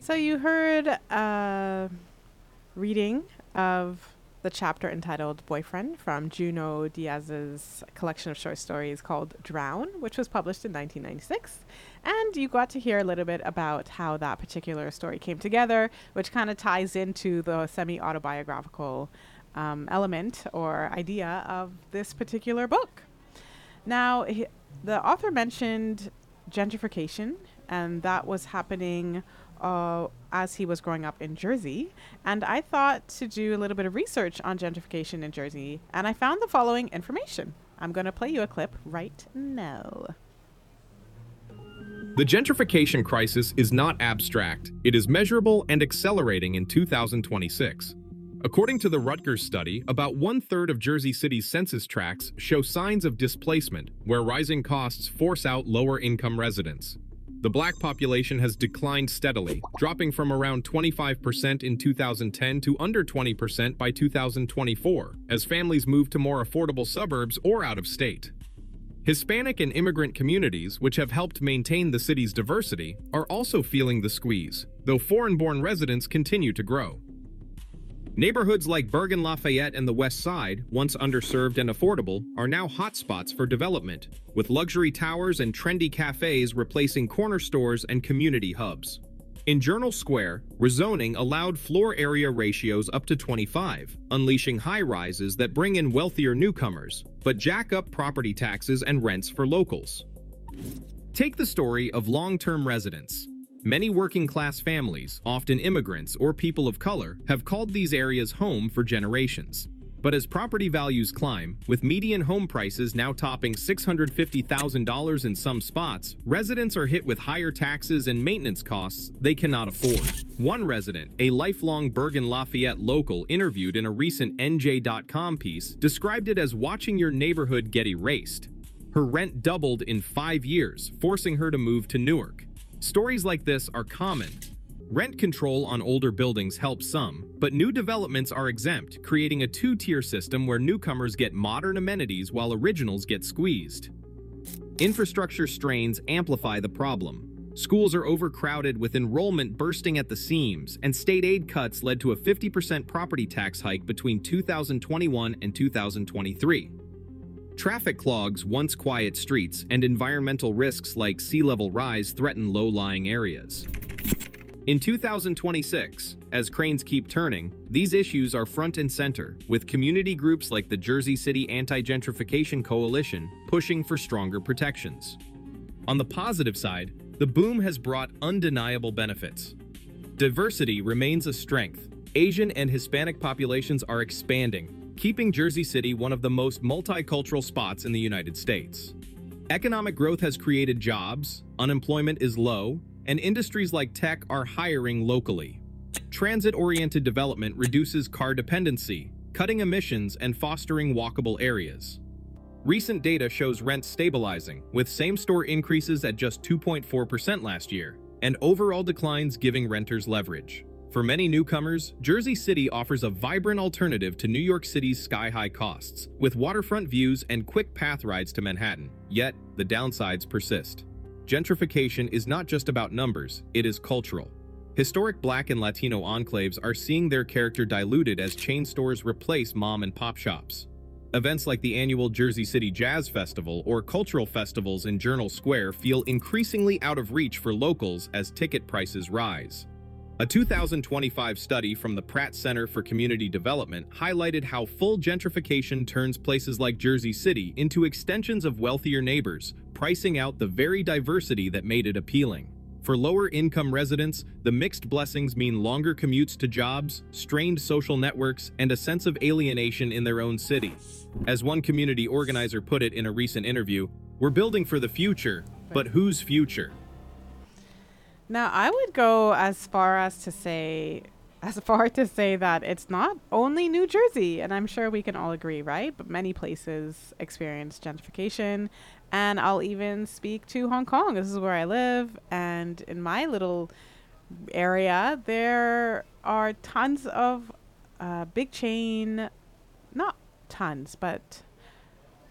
So you heard a reading of the chapter entitled Boyfriend from Junot Diaz's collection of short stories called Drown, which was published in 1996. And you got to hear a little bit about how that particular story came together, which kind of ties into the semi autobiographical element or idea of this particular book. Now, the author mentioned gentrification, and that was happening as he was growing up in Jersey. And I thought to do a little bit of research on gentrification in Jersey, and I found the following information. I'm going to play you a clip right now. The gentrification crisis is not abstract. It is measurable and accelerating in 2026. According to the Rutgers study, about one-third of Jersey City's census tracts show signs of displacement, where rising costs force out lower-income residents. The black population has declined steadily, dropping from around 25% in 2010 to under 20% by 2024, as families move to more affordable suburbs or out of state. Hispanic and immigrant communities, which have helped maintain the city's diversity, are also feeling the squeeze, though foreign-born residents continue to grow. Neighborhoods like Bergen Lafayette and the West Side, once underserved and affordable, are now hotspots for development, with luxury towers and trendy cafes replacing corner stores and community hubs. In Journal Square, rezoning allowed floor area ratios up to 25, unleashing high-rises that bring in wealthier newcomers, but jack up property taxes and rents for locals. Take the story of long-term residents. Many working-class families, often immigrants or people of color, have called these areas home for generations. But as property values climb, with median home prices now topping $650,000 in some spots, residents are hit with higher taxes and maintenance costs they cannot afford. One resident, a lifelong Bergen Lafayette local interviewed in a recent NJ.com piece, described it as watching your neighborhood get erased. Her rent doubled in 5 years, forcing her to move to Newark. Stories like this are common. Rent control on older buildings helps some, but new developments are exempt, creating a two-tier system where newcomers get modern amenities while originals get squeezed. Infrastructure strains amplify the problem. Schools are overcrowded with enrollment bursting at the seams, and state aid cuts led to a 50% property tax hike between 2021 and 2023. Traffic clogs once quiet streets, and environmental risks like sea level rise threaten low-lying areas. In 2026, as cranes keep turning, these issues are front and center, with community groups like the Jersey City Anti-Gentrification Coalition pushing for stronger protections. On the positive side, the boom has brought undeniable benefits. Diversity remains a strength. Asian and Hispanic populations are expanding, keeping Jersey City one of the most multicultural spots in the United States. Economic growth has created jobs, unemployment is low, and industries like tech are hiring locally. Transit-oriented development reduces car dependency, cutting emissions and fostering walkable areas. Recent data shows rents stabilizing, with same-store increases at just 2.4% last year, and overall declines giving renters leverage. For many newcomers, Jersey City offers a vibrant alternative to New York City's sky-high costs, with waterfront views and quick path rides to Manhattan. Yet, the downsides persist. Gentrification is not just about numbers, it is cultural. Historic Black and Latino enclaves are seeing their character diluted as chain stores replace mom-and-pop shops. Events like the annual Jersey City Jazz Festival or cultural festivals in Journal Square feel increasingly out of reach for locals as ticket prices rise. A 2025 study from the Pratt Center for Community Development highlighted how full gentrification turns places like Jersey City into extensions of wealthier neighbors, pricing out the very diversity that made it appealing. For lower-income residents, the mixed blessings mean longer commutes to jobs, strained social networks, and a sense of alienation in their own city. As one community organizer put it in a recent interview, "We're building for the future, but whose future?" Now, I would go as far to say that it's not only New Jersey, and I'm sure we can all agree, right? But many places experience gentrification, and I'll even speak to Hong Kong. This is where I live, and in my little area, there are tons of big chain, not tons, but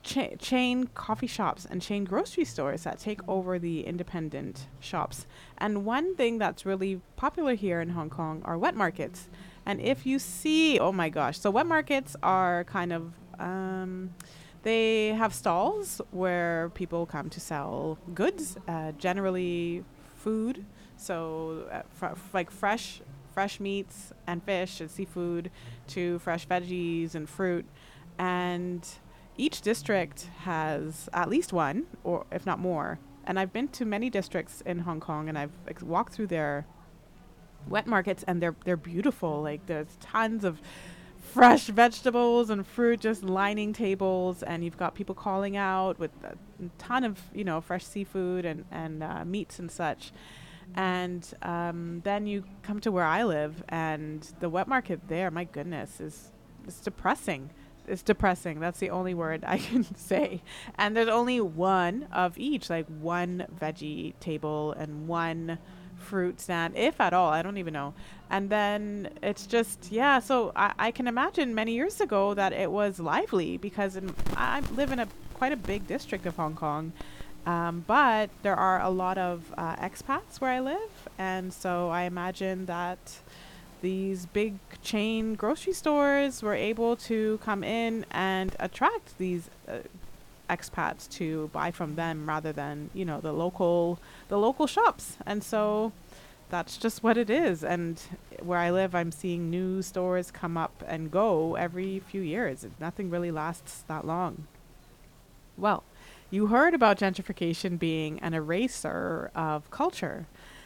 chain coffee shops and chain grocery stores that take over the independent shops. And one thing that's really popular here in Hong Kong are wet markets. And if you see, oh my gosh, so wet markets are kind of, they have stalls where people come to sell goods, generally food. So like fresh meats and fish and seafood to fresh veggies and fruit. And each district has at least one, or if not more. And I've been to many districts in Hong Kong, and I've walked through their wet markets, and they're beautiful. Like there's tons of fresh vegetables and fruit just lining tables, and you've got people calling out with a ton of fresh seafood and meats and such. And then you come to where I live, and the wet market there, my goodness, it's depressing. It's depressing. That's the only word I can say. And there's only one of each, like one veggie table and one fruit stand, if at all. I don't even know. And then it's just, yeah. So I can imagine many years ago that it was lively, because I live in quite a big district of Hong Kong. But there are a lot of expats where I live. And so I imagine that these big chain grocery stores were able to come in and attract these expats to buy from them rather than, the local shops. And so that's just what it is. And where I live, I'm seeing new stores come up and go every few years. Nothing really lasts that long. Well, you heard about gentrification being an eraser of culture.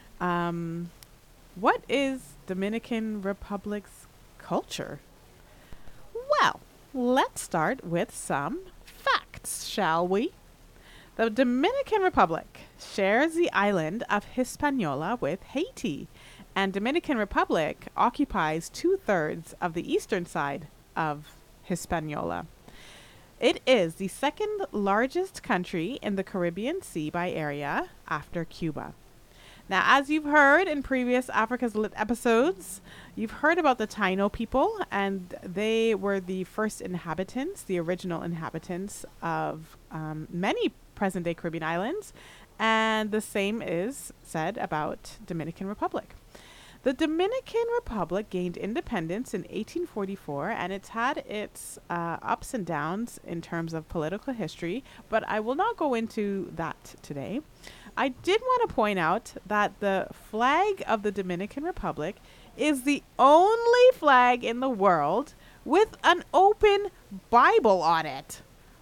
What is Dominican Republic's culture? Well, let's start with some facts, shall we? The Dominican Republic shares the island of Hispaniola with Haiti, and Dominican Republic occupies 2/3 of the eastern side of Hispaniola. It is the second largest country in the Caribbean Sea by area after Cuba. Now, as you've heard in previous Africa's Lit episodes, you've heard about the Taino people, and they were the first inhabitants, the original inhabitants of many present-day Caribbean islands, and the same is said about Dominican Republic. The Dominican Republic gained independence in 1844, and it's had its ups and downs in terms of political history, but I will not go into that today. I did want to point out that the flag of the Dominican Republic is the only flag in the world with an open Bible on it.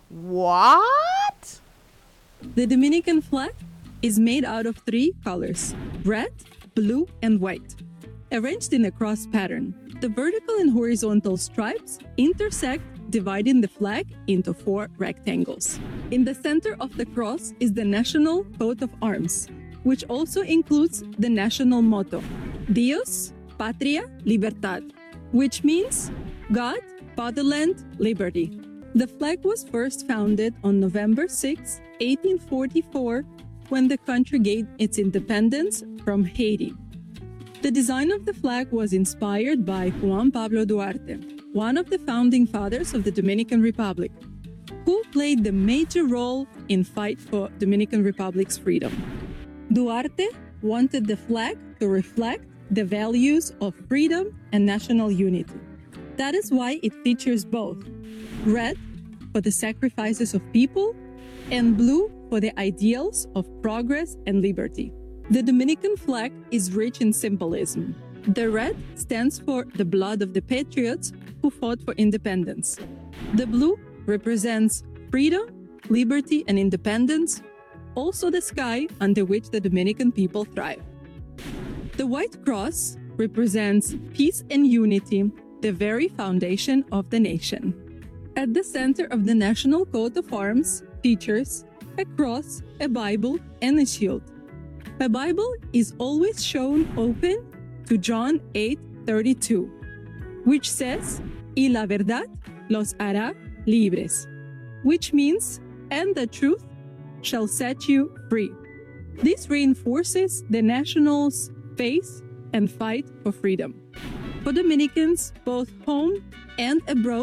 What? The Dominican flag is made out of 3 colors: red, blue, and white, arranged in a cross pattern. The vertical and horizontal stripes intersect, dividing the flag into 4 rectangles. In the center of the cross is the national coat of arms, which also includes the national motto, Dios, Patria, Libertad, which means God, Fatherland, Liberty. The flag was first founded on November 6, 1844, when the country gained its independence from Haiti. The design of the flag was inspired by Juan Pablo Duarte, one of the founding fathers of the Dominican Republic, who played the major role in fight for Dominican Republic's freedom. Duarte wanted the flag to reflect the values of freedom and national unity. That is why it features both red for the sacrifices of people and blue for the ideals of progress and liberty. The Dominican flag is rich in symbolism. The red stands for the blood of the patriots who fought for independence. The blue represents freedom, liberty, and independence, also the sky under which the Dominican people thrive. The white cross represents peace and unity, the very foundation of the nation. At the center of the national coat of arms features a cross, a Bible, and a shield. A Bible is always shown open to John 8:32, which says, "Y la verdad los hará libres," which means, "and the truth shall set you free." This reinforces the nationals' faith and fight for freedom. For Dominicans, both home and abroad,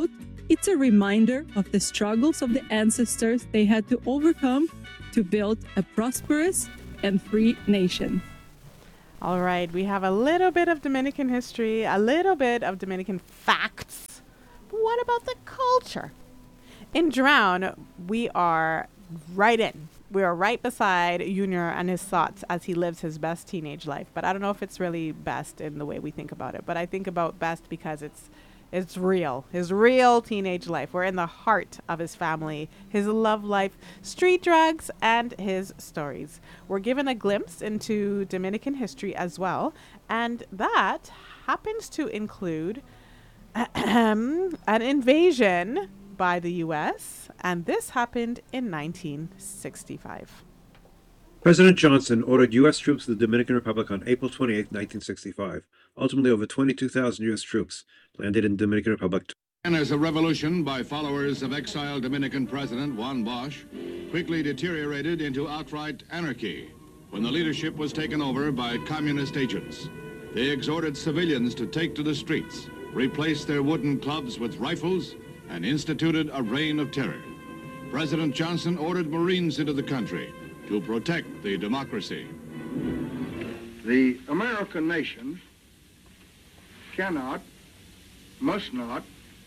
It's a reminder of the struggles of the ancestors they had to overcome to build a prosperous and free nation. All right, we have a little bit of Dominican history, a little bit of Dominican facts. But what about the culture? In Drown, we are right in. We are right beside Junior and his thoughts as he lives his best teenage life. But I don't know if it's really best in the way we think about it. But I think about best because it's real. His real teenage life. We're in the heart of his family, his love life, street drugs, and his stories. We're given a glimpse into Dominican history as well. And that happens to include an invasion by the U.S., and this happened in 1965. President Johnson ordered U.S. troops to the Dominican Republic on April 28, 1965. Ultimately, over 22,000 U.S. troops landed in the Dominican Republic. And as a revolution by followers of exiled Dominican President Juan Bosch quickly deteriorated into outright anarchy when the leadership was taken over by communist agents. They exhorted civilians to take to the streets, replaced their wooden clubs with rifles, and instituted a reign of terror. President Johnson ordered Marines into the country to protect the democracy. The American nation cannot, must not,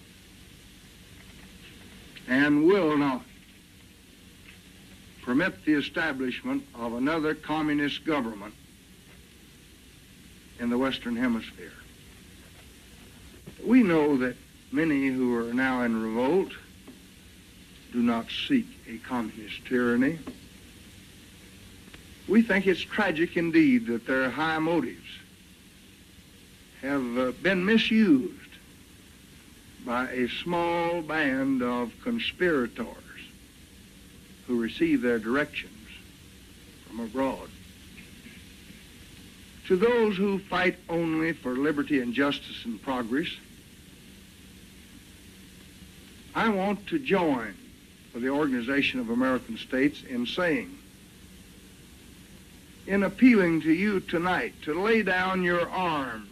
and will not permit the establishment of another communist government in the Western Hemisphere. We know that many who are now in revolt do not seek a communist tyranny. We think it's tragic indeed that their high motives have been misused by a small band of conspirators who receive their directions from abroad. To those who fight only for liberty and justice and progress, I want to join with the Organization of American States in saying, in appealing to you tonight to lay down your arms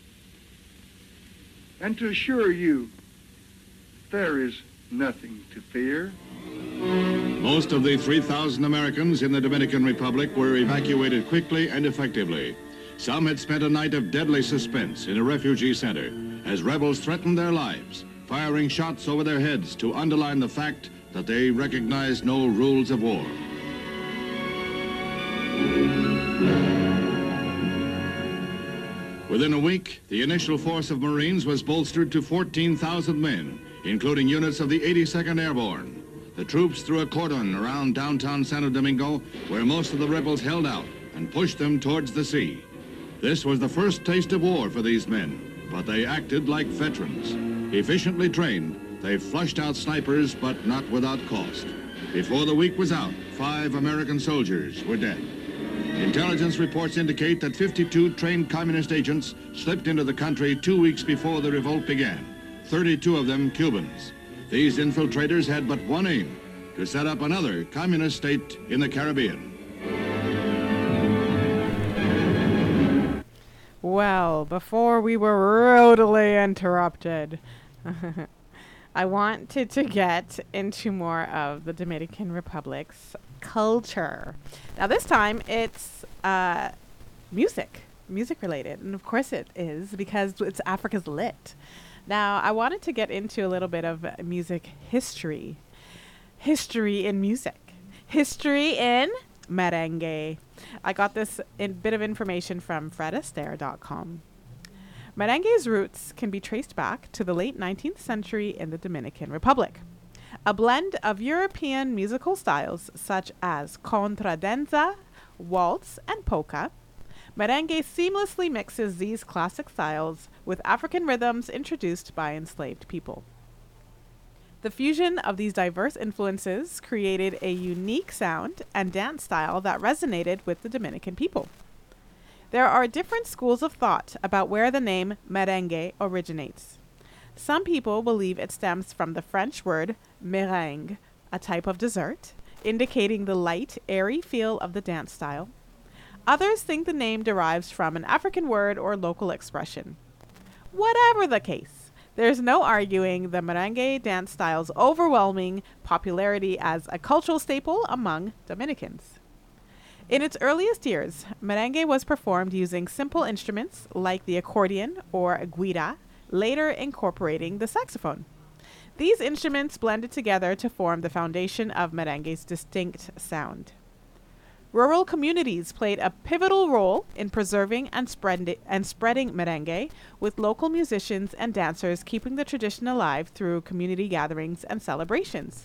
and to assure you there is nothing to fear. Most of the 3,000 Americans in the Dominican Republic were evacuated quickly and effectively. Some had spent a night of deadly suspense in a refugee center as rebels threatened their lives, firing shots over their heads to underline the fact that they recognized no rules of war. Within a week, the initial force of Marines was bolstered to 14,000 men, including units of the 82nd Airborne. The troops threw a cordon around downtown Santo Domingo, where most of the rebels held out and pushed them towards the sea. This was the first taste of war for these men, but they acted like veterans. Efficiently trained, they flushed out snipers, but not without cost. Before the week was out, 5 American soldiers were dead. Intelligence reports indicate that 52 trained communist agents slipped into the country 2 weeks before the revolt began, 32 of them Cubans. These infiltrators had but one aim, to set up another communist state in the Caribbean. Well, before we were rudely interrupted, I wanted to get into more of the Dominican Republic's culture. Now this time it's music related, and of course it is because it's Africa's lit. Now I wanted to get into a little bit of music history in music, history in merengue. I got this bit of information from FredAstaire.com. Merengue's roots can be traced back to the late 19th century in the Dominican Republic. A blend of European musical styles such as contradanza, waltz, and polka, merengue seamlessly mixes these classic styles with African rhythms introduced by enslaved people. The fusion of these diverse influences created a unique sound and dance style that resonated with the Dominican people. There are different schools of thought about where the name merengue originates. Some people believe it stems from the French word meringue, a type of dessert, indicating the light, airy feel of the dance style. Others think the name derives from an African word or local expression. Whatever the case, There's no arguing the merengue dance style's overwhelming popularity as a cultural staple among Dominicans. In its earliest years, merengue was performed using simple instruments like the accordion or guira, later incorporating the saxophone. These instruments blended together to form the foundation of merengue's distinct sound. Rural communities played a pivotal role in preserving and spreading merengue, with local musicians and dancers keeping the tradition alive through community gatherings and celebrations.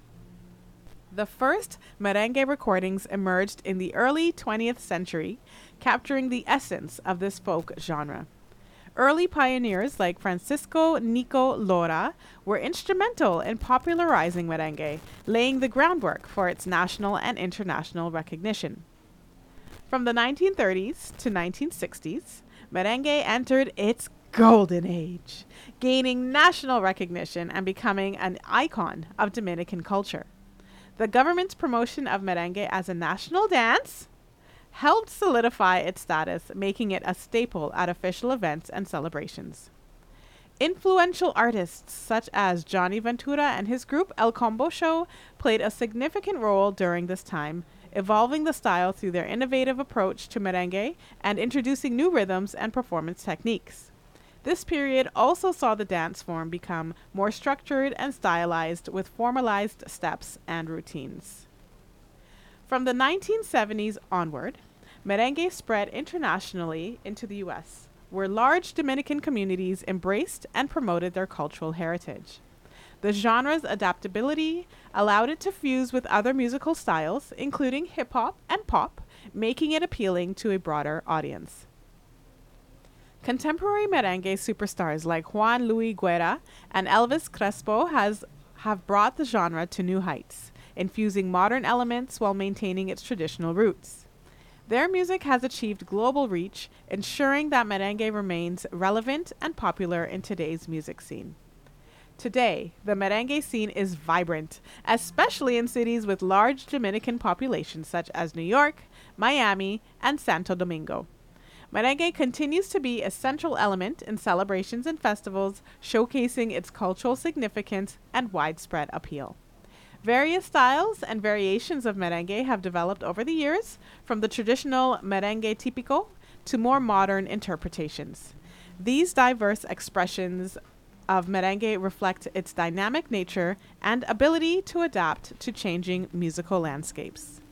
The first merengue recordings emerged in the early 20th century, capturing the essence of this folk genre. Early pioneers like Francisco Nico Lora were instrumental in popularizing merengue, laying the groundwork for its national and international recognition. From the 1930s to 1960s, merengue entered its golden age, gaining national recognition and becoming an icon of Dominican culture. The government's promotion of merengue as a national dance helped solidify its status, making it a staple at official events and celebrations. Influential artists such as Johnny Ventura and his group El Combo Show played a significant role during this time, evolving the style through their innovative approach to merengue and introducing new rhythms and performance techniques. This period also saw the dance form become more structured and stylized with formalized steps and routines. From the 1970s onward, merengue spread internationally into the U.S., where large Dominican communities embraced and promoted their cultural heritage. The genre's adaptability allowed it to fuse with other musical styles, including hip-hop and pop, making it appealing to a broader audience. Contemporary merengue superstars like Juan Luis Guerra and Elvis Crespo have brought the genre to new heights, infusing modern elements while maintaining its traditional roots. Their music has achieved global reach, ensuring that merengue remains relevant and popular in today's music scene. Today, the merengue scene is vibrant, especially in cities with large Dominican populations such as New York, Miami, and Santo Domingo. Merengue continues to be a central element in celebrations and festivals, showcasing its cultural significance and widespread appeal. Various styles and variations of merengue have developed over the years, from the traditional merengue típico to more modern interpretations. These diverse expressions of merengue reflect its dynamic nature and ability to adapt to changing musical landscapes.